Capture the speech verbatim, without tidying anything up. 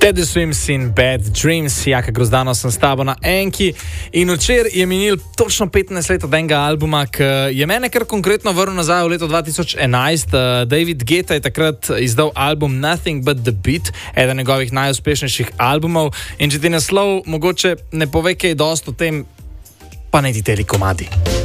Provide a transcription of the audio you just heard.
Teddy Swims in Bad Dreams, Jaka Grozdano sem s tabo na Enki in včeraj je minil točno petnajst let od enega albuma, ki je mene kar konkretno vrnil nazaj v leto dva tisoč enajst. David Guetta je takrat izdal album Nothing But The Beat, eden njegovih najuspešnejših albumov, in če ti naslov mogoče ne pove kaj dosti o tem, pa ne ti teli komadi.